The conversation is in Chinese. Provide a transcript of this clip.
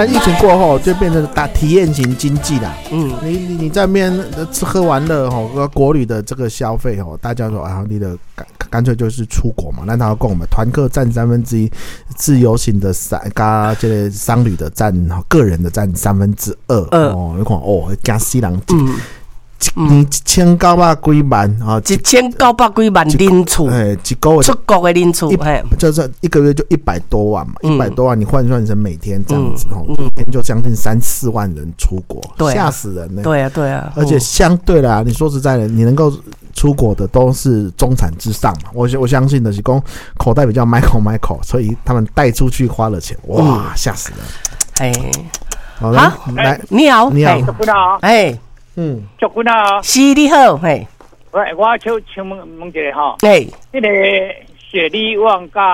疫情过后就变成打体验型经济啦。你在那边吃喝玩乐国旅的这个消费大家说啊，你的干脆就是出国嘛。那他要跟我们团客占1/3，自由行的加这个商旅的占个人的占2/3哦。你看哦，加死人。1900几万啊 ，1900几万人次， 一个月出国的人次， 就是一个月就100多万嘛，100多万你换算成每天这样子一天就将近3-4万人出国，吓死人呢。 对啊， 而且相对啦，你说实在的，你能够出国的都是中产之上嘛。我相信的是说口袋比较买口，所以他们带出去花了钱，哇，吓死人。好，来， 你好， 祝君啊！ 是你好， 喂，我请问一下哈， 迄个雪梨旺甲